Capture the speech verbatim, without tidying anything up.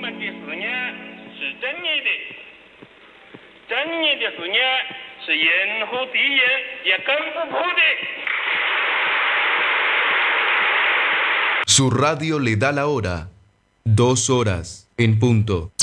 Su radio le da la hora, dos horas en punto.